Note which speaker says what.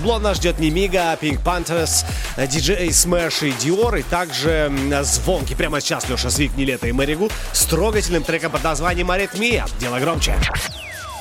Speaker 1: Тепло нас ждет Немига, Pink Panthers, DJ Smash и Dior. И также звонки прямо сейчас Леша свикни лето и Мэригу с трогательным треком под названием «Аритмия». Дело громче.